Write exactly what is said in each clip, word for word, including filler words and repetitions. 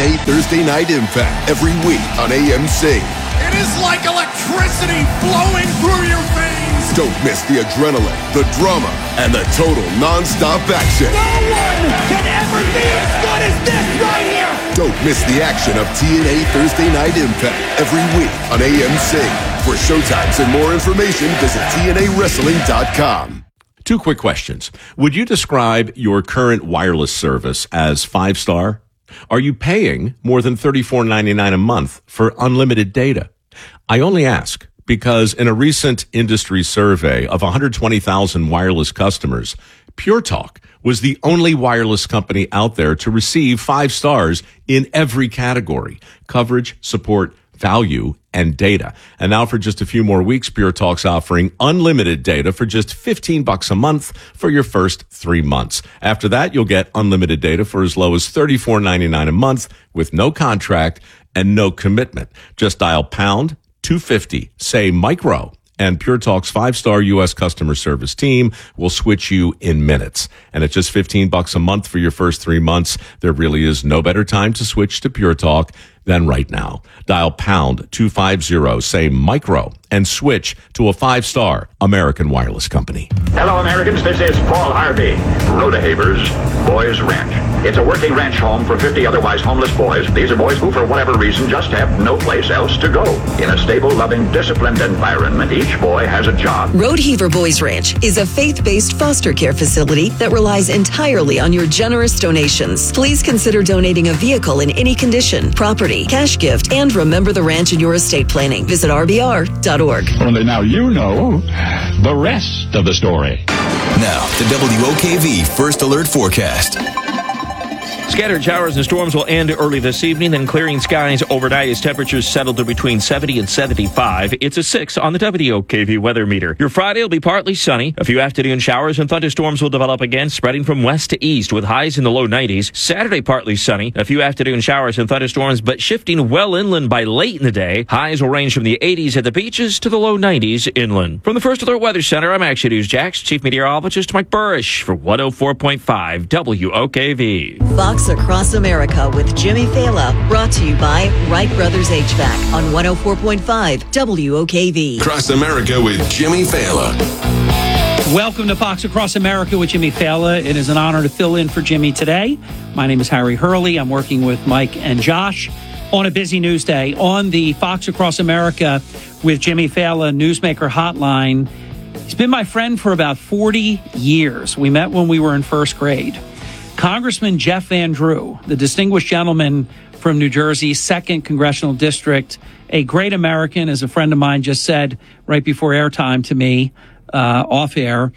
A Thursday Night Impact every week on A M C. It is like electricity flowing through your veins. Don't miss the adrenaline, the drama, and the total non-stop action. No one can ever be as good as this right here. Don't miss the action of T N A Thursday Night Impact every week on A M C. For showtimes and more information, visit T N A wrestling dot com. Two quick questions. Would you describe your current wireless service as five-star? Are you paying more than thirty-four ninety-nine a month for unlimited data? I only ask because in a recent industry survey of one hundred twenty thousand wireless customers, Pure Talk was the only wireless company out there to receive five stars in every category: coverage, support, value, and data. And now for just a few more weeks, Pure Talk's offering unlimited data for just fifteen bucks a month for your first three months. After that, you'll get unlimited data for as low as thirty-four ninety-nine a month with no contract and no commitment. Just dial pound two fifty, say micro, and Pure Talk's five-star U S customer service team will switch you in minutes. And at just fifteen bucks a month for your first three months, there really is no better time to switch to Pure Talk than right now. Dial pound two fifty, say micro, and switch to a five-star American wireless company. Hello, Americans. This is Paul Harvey. Rodehaver's Boys Ranch. It's a working ranch home for fifty otherwise homeless boys. These are boys who, for whatever reason, just have no place else to go. In a stable, loving, disciplined environment, each boy has a job. Rodeheaver Boys Ranch is a faith-based foster care facility that relies entirely on your generous donations. Please consider donating a vehicle in any condition, property, cash gift, and remember the ranch in your estate planning. Visit R B R dot org. Only now you know the rest of the story. Now, the W O K V First Alert Forecast. Scattered showers and storms will end early this evening, then clearing skies overnight as temperatures settle to between seventy and seventy-five. It's a six on the W O K V weather meter. Your Friday will be partly sunny. A few afternoon showers and thunderstorms will develop again, spreading from west to east with highs in the low nineties. Saturday, partly sunny. A few afternoon showers and thunderstorms, but shifting well inland by late in the day. Highs will range from the eighties at the beaches to the low nineties inland. From the First Alert Weather Center, I'm Action News Jax Chief Meteorologist Mike Burrish for one oh four point five W O K V. Fox Across America with Jimmy Fala, brought to you by Wright Brothers H V A C on one oh four point five W O K V. Across America with Jimmy Fala. Welcome to Fox Across America with Jimmy Fala. It is an honor to fill in for Jimmy today. My name is Harry Hurley. I'm working with Mike and Josh on a busy news day. On the Fox Across America with Jimmy Fala Newsmaker Hotline, he's been my friend for about forty years. We met when we were in first grade. Congressman Jeff Van Drew, the distinguished gentleman from New Jersey's second Congressional District, a great American, as a friend of mine just said right before airtime to me, uh, off air,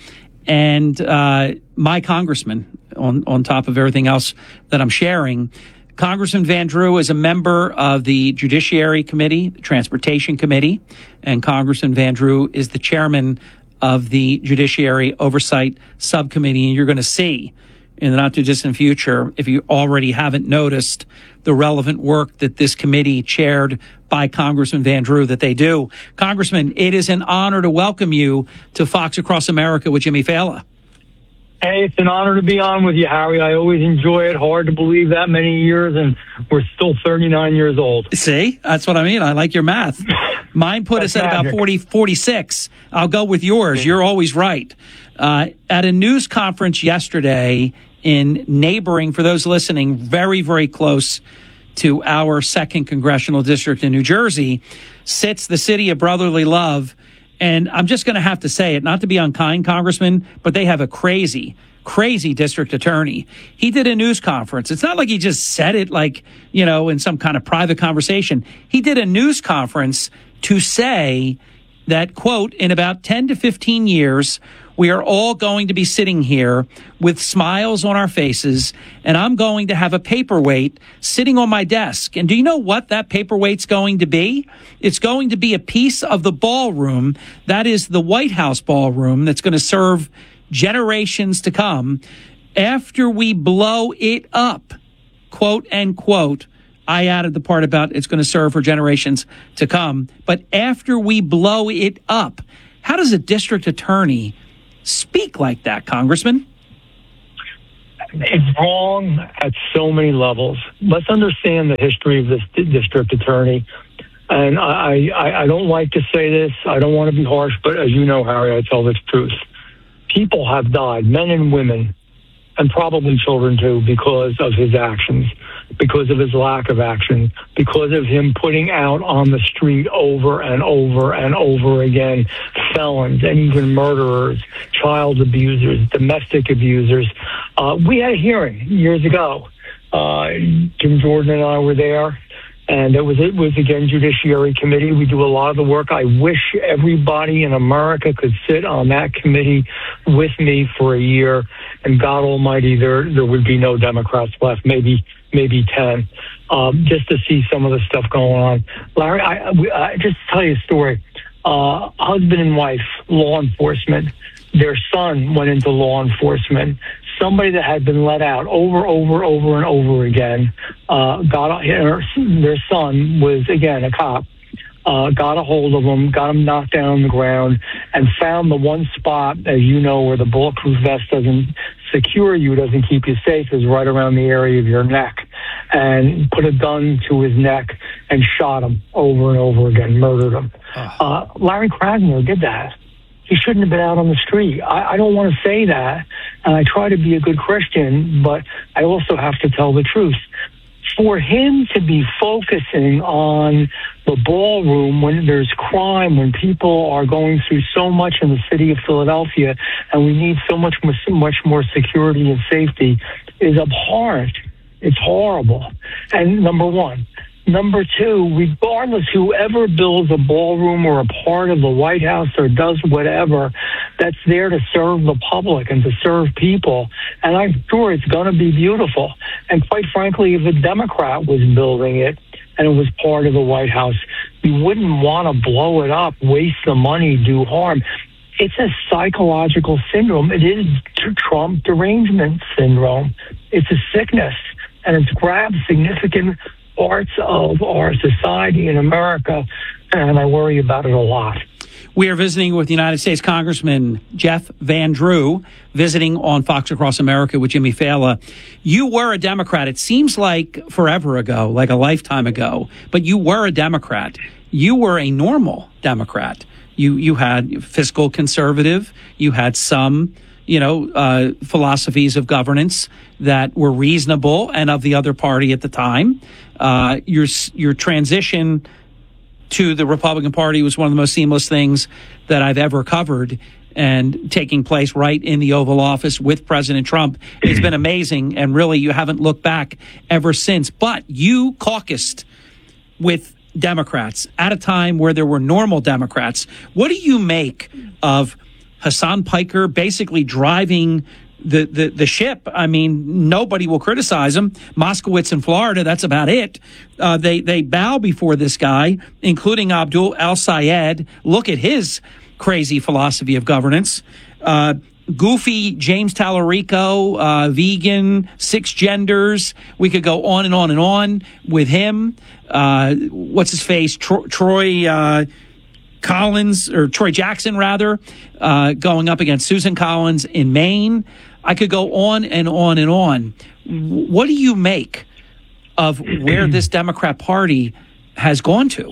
and uh, my congressman on, on top of everything else that I'm sharing. Congressman Van Drew is a member of the Judiciary Committee, the Transportation Committee, and Congressman Van Drew is the chairman of the Judiciary Oversight Subcommittee, and you're going to see in the not-too-distant future, if you already haven't noticed, the relevant work that this committee chaired by Congressman Van Drew that they do. Congressman, it is an honor to welcome you to Fox Across America with Jimmy Fala. Hey, it's an honor to be on with you, Harry. I always enjoy it. Hard to believe that many years, and we're still thirty-nine years old. See? That's what I mean. I like your math. Mine put us at about forty, forty-six. I'll go with yours. You're always right. Uh, at a news conference yesterday in neighboring, for those listening, very, very close to our second congressional district in New Jersey, sits the city of brotherly love. And I'm just going to have to say it, not to be unkind, Congressman, but they have a crazy, crazy district attorney. He did a news conference. It's not like he just said it like, you know, in some kind of private conversation. He did a news conference to say that, quote, in about ten to fifteen years, we are all going to be sitting here with smiles on our faces, and I'm going to have a paperweight sitting on my desk. And do you know what that paperweight's going to be? It's going to be a piece of the ballroom, that is the White House ballroom, that's going to serve generations to come after we blow it up, quote, end quote. I added the part about it's going to serve for generations to come. But after we blow it up, how does a district attorney speak like that, Congressman? it's wrong at so many levels. Let's understand the history of this district attorney. And I, I, I don't like to say this. I don't want to be harsh, but as you know, Harry, I tell the truth. People have died, men and women, and probably children too, because of his actions, because of his lack of action, because of him putting out on the street over and over and over again felons and even murderers, child abusers, domestic abusers. Uh, we had a hearing years ago. Uh, Jim Jordan and I were there. And it was, it was, again, Judiciary Committee. We do a lot of the work. I wish everybody in America could sit on that committee with me for a year. And God Almighty, there there would be no Democrats left, maybe maybe ten, um, just to see some of the stuff going on. Larry, I, I just tell you a story. Uh, husband and wife, law enforcement. Their son went into law enforcement. Somebody that had been let out over, over, over and over again, uh, got her, their son was, again, a cop, uh, got a hold of him, got him knocked down on the ground, and found the one spot, as you know, where the bulletproof vest doesn't secure you, doesn't keep you safe, is right around the area of your neck, and put a gun to his neck and shot him over and over again, murdered him. Uh, Larry Krasner did that. He shouldn't have been out on the street. I, I don't want to say that, and I try to be a good Christian, but I also have to tell the truth. For him to be focusing on the ballroom when there's crime, when people are going through so much in the city of Philadelphia, and we need so much more, much more security and safety, is abhorrent. It's horrible. And number one. Number two, regardless, whoever builds a ballroom or a part of the White House or does whatever, that's there to serve the public and to serve people. And I'm sure it's going to be beautiful. And quite frankly, if a Democrat was building it and it was part of the White House, you wouldn't want to blow it up, waste the money, do harm. It's a psychological syndrome. It is Trump derangement syndrome. It's a sickness, and it's grabbed significant parts of our society in America, and I worry about it a lot. We are visiting with United States Congressman Jeff Van Drew, visiting on Fox Across America with Jimmy Fallon. You were a Democrat. It seems like forever ago, like a lifetime ago, but you were a Democrat. You were a normal Democrat. You you had fiscal conservative. You had some, you know, uh, philosophies of governance that were reasonable and of the other party at the time. Uh, your your transition to the Republican Party was one of the most seamless things that I've ever covered, and taking place right in the Oval Office with President Trump. It's been amazing, and really you haven't looked back ever since. But you caucused with Democrats at a time where there were normal Democrats. What do you make of Hassan Piker basically driving the, the, the ship? I mean, nobody will criticize him. Moskowitz in Florida, that's about it. Uh, they, they bow before this guy, including Abdul El-Sayed. Look at his crazy philosophy of governance. Uh, goofy James Tallarico, uh, vegan, six genders. We could go on and on and on with him. Uh, what's his face? Tro- Troy, uh, Collins, or Troy Jackson, rather, uh, going up against Susan Collins in Maine. I could go on and on and on. What do you make of where this Democrat Party has gone to?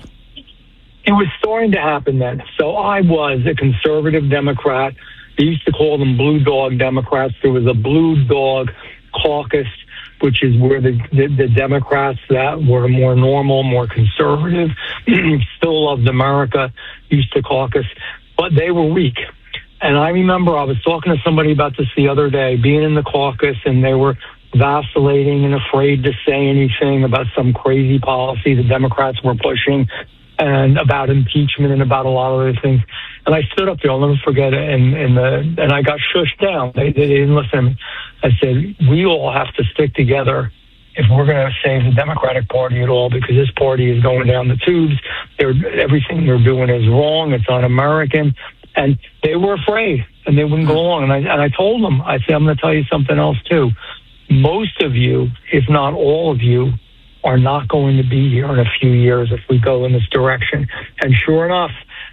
It was starting to happen then. So I was a conservative Democrat. They used to call them blue dog Democrats. There was a blue dog caucus, which is where the, the, the Democrats that were more normal, more conservative, still loved America, used to caucus, but they were weak. And I remember I was talking to somebody about this the other day, being in the caucus, and they were vacillating and afraid to say anything about some crazy policy the Democrats were pushing, and about impeachment and about a lot of other things. And I stood up there, I'll never forget it, and, and, the, and I got shushed down. They, they didn't listen to me. I said, we all have to stick together if we're going to save the Democratic Party at all, because this party is going down the tubes. They're, everything they're doing is wrong. It's un-American. And they were afraid, and they wouldn't go along. And I, and I told them, I said, I'm going to tell you something else, too. Most of you, if not all of you, are not going to be here in a few years if we go in this direction. And sure enough,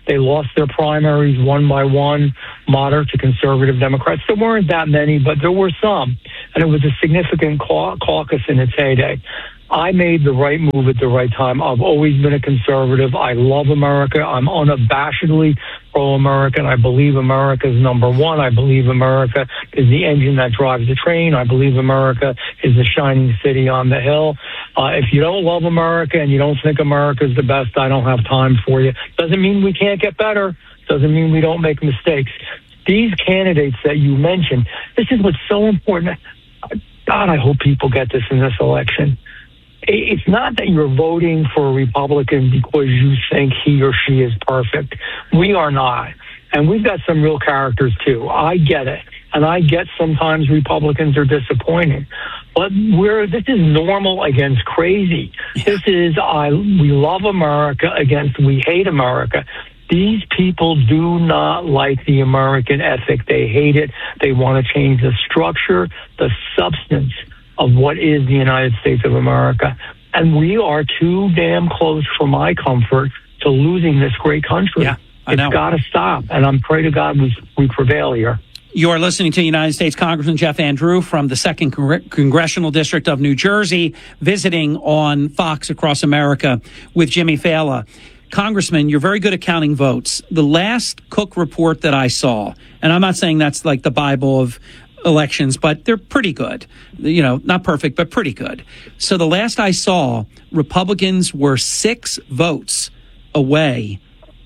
They lost their primaries one by one, moderate to conservative Democrats. There weren't that many, but there were some, and it was a significant cau- caucus in its heyday. I made the right move at the right time. I've always been a conservative. I love America. I'm unabashedly pro-American. I believe America is number one. I believe America is the engine that drives the train. I believe America is the shining city on the hill. Uh, if you don't love America and you don't think America is the best, I don't have time for you. Doesn't mean we can't get better. Doesn't mean we don't make mistakes. These candidates that you mentioned, this is what's so important. God, I hope people get this in this election. It's not that you're voting for a Republican because you think he or she is perfect. We are not. And we've got some real characters, too. I get it. And I get sometimes Republicans are disappointing. But we're this is normal against crazy. Yeah. This is I we love America against we hate America. These people do not like the American ethic. They hate it. They want to change the structure, the substance of what is the United States of America. And we are too damn close for my comfort to losing this great country. Yeah, I know. It's got to stop. And I'm pray to God we, we prevail here. You are listening to United States Congressman Jeff Andrew from the second Congre- Congressional District of New Jersey, visiting on Fox Across America with Jimmy Fallon. Congressman, you're very good at counting votes. The last Cook report that I saw, and I'm not saying that's like the Bible of elections, but they're pretty good. You know, not perfect, but pretty good. So the last I saw, Republicans were six votes away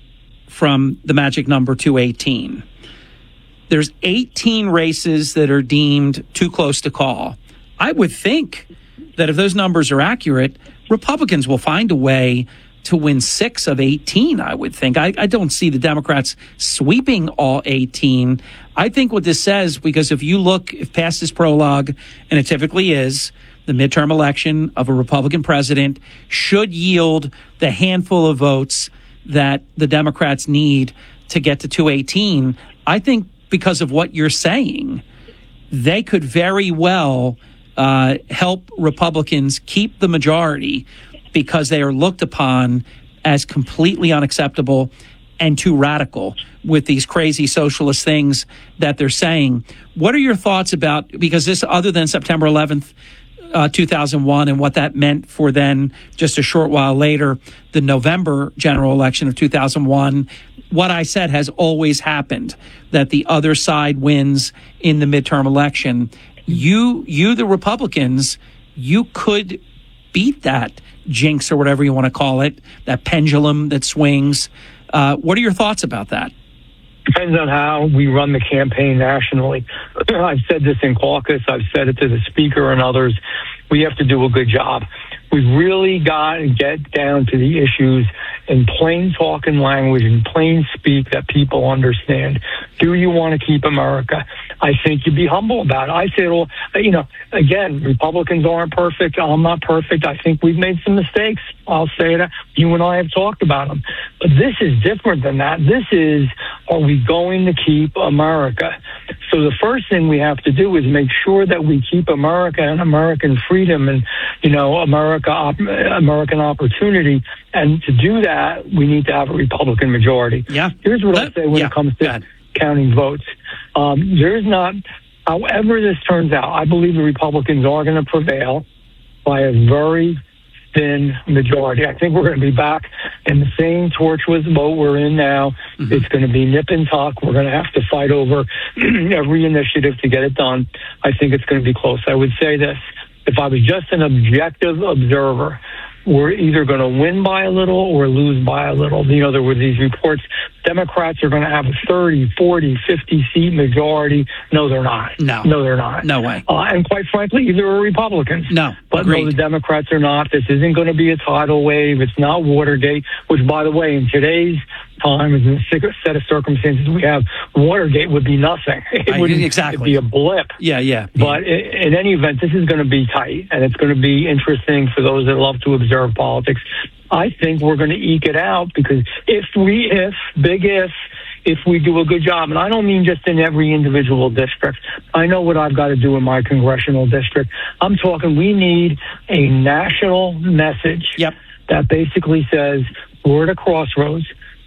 from the magic number two eighteen. There's eighteen races that are deemed too close to call. I would think that if those numbers are accurate, Republicans will find a way to win six of eighteen, I would think. I, I don't see the Democrats sweeping all eighteen. I think what this says, because if you look, if past this prologue, and it typically is, the midterm election of a Republican president should yield the handful of votes that the Democrats need to get to two eighteen. I think because of what you're saying, they could very well uh, help Republicans keep the majority because they are looked upon as completely unacceptable and too radical with these crazy socialist things that they're saying. What are your thoughts about, because this, other than September eleventh, uh, two thousand one, and what that meant for then, just a short while later, the November general election of two thousand one, what I said has always happened, that the other side wins in the midterm election. You, you, the Republicans, you could beat that jinx or whatever you want to call it, that pendulum that swings. Uh, what are your thoughts about that? Depends on how we run the campaign nationally. I've said this in caucus. I've said it to the speaker and others. We have to do a good job. We've really got to get down to the issues in plain talking language, in plain speak that people understand. Do you want to keep America? I think you'd be humble about it. I say it all, you know, again, Republicans aren't perfect. I'm not perfect. I think we've made some mistakes. I'll say that. You and I have talked about them. But this is different than that. This is, are we going to keep America? So the first thing we have to do is make sure that we keep America and American freedom and, you know, America, American opportunity. And to do that, we need to have a Republican majority. Yeah. Here's what Let, I say when yeah, it comes to counting votes. Um, there's not, however this turns out, I believe the Republicans are going to prevail by a very thin majority. I think we're going to be back in the same tortuous boat we're in now. Mm-hmm. It's going to be nip and tuck. We're going to have to fight over every initiative to get it done. I think it's going to be close. I would say this, if I was just an objective observer, we're either going to win by a little or lose by a little. You know, there were these reports, Democrats are going to have a thirty, forty, fifty seat majority. No, they're not. No. No, they're not. No way. Uh, and quite frankly, either are Republicans. No. But Agreed. no, the Democrats are not. This isn't going to be a tidal wave. It's not Watergate, which, by the way, in today's time, in the set of circumstances we have, Watergate would be nothing. It I, wouldn't exactly. it'd be a blip. Yeah, yeah. But in, in any event, this is going to be tight, and it's going to be interesting for those that love to observe politics. I think we're going to eke it out because if we, if, big if, if we do a good job, and I don't mean just in every individual district. I know what I've got to do in my congressional district. I'm talking we need a national message yep. that basically says we're at a crossroads.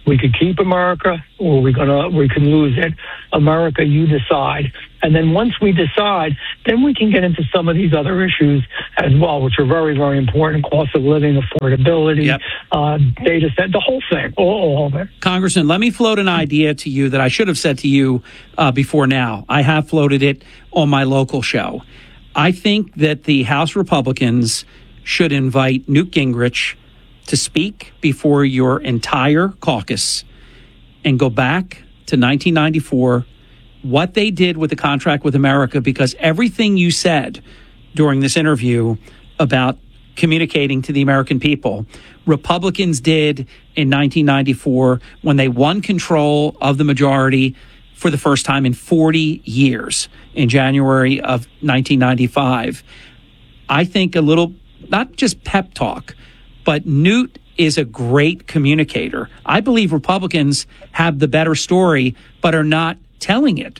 We could keep America, or we gonna we can lose it. America, you decide. And then once we decide, then we can get into some of these other issues as well, which are very, very important: cost of living, affordability, yep. uh, data set, the whole thing, all, all of it. Congressman, let me float an idea to you that I should have said to you uh, before now. I have floated it on my local show. I think that the House Republicans should invite Newt Gingrich to speak before your entire caucus and go back to nineteen ninety-four, what they did with the contract with America, because everything you said during this interview about communicating to the American people, Republicans did in nineteen ninety-four when they won control of the majority for the first time in forty years in January of nineteen ninety-five. I think a little, not just pep talk, but Newt is a great communicator. I believe Republicans have the better story, but are not telling it.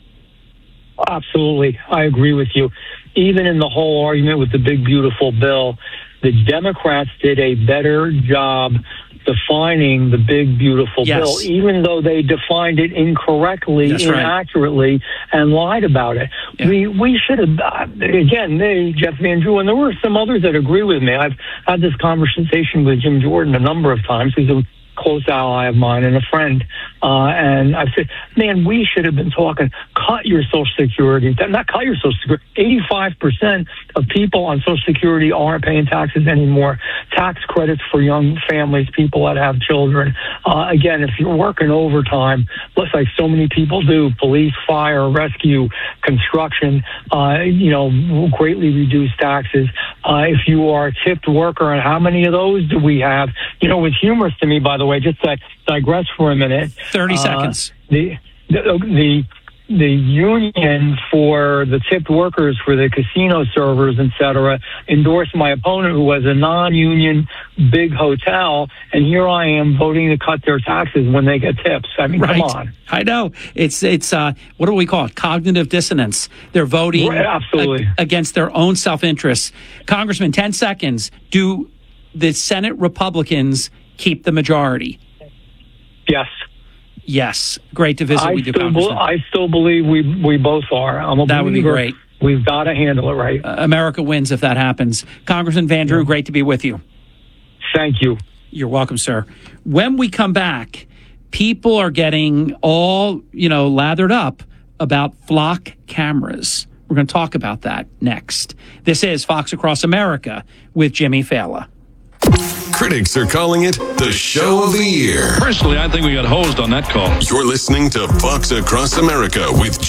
Absolutely. I agree with you. Even in the whole argument with the big, beautiful bill, the Democrats did a better job defining the big, beautiful yes. bill, even though they defined it incorrectly, That's inaccurately, right. and lied about it. Yeah. We we should have, uh, again, they, Jeff Van Drew, and there were some others that agree with me. I've had this conversation with Jim Jordan a number of times. He's a close ally of mine and a friend. Uh, and I said, man, we should have been talking, cut your Social Security, not cut your Social Security. eighty-five percent of people on Social Security aren't paying taxes anymore. Tax credits for young families, people that have children. Uh, again, if you're working overtime, looks like so many people do, police, fire, rescue, construction, uh, you know, greatly reduced taxes. Uh, if you are a tipped worker, and how many of those do we have? You know, it's humorous to me, by the way, just to digress for a minute. thirty seconds. Uh, the, the, the, the union for the tipped workers for the casino servers, et cetera, endorsed my opponent, who was a non-union big hotel, and here I am voting to cut their taxes when they get tips. I mean, right. come on. I know. It's, it's uh, what do we call it? Cognitive dissonance. They're voting right, absolutely. ag- against their own self-interest. Congressman, ten seconds. Do the Senate Republicans keep the majority? Yes. Yes. Great to visit I with you, still Congressman. Be, I still believe we we both are. I'm a that would be great. We've got to handle it right. Uh, America wins if that happens. Congressman Van Drew, yeah. great to be with you. Thank you. You're welcome, sir. When we come back, people are getting all, you know, lathered up about flock cameras. We're going to talk about that next. This is Fox Across America with Jimmy Fallon. Critics are calling it the show of the year. Personally, I think we got hosed on that call. You're listening to Fox Across America with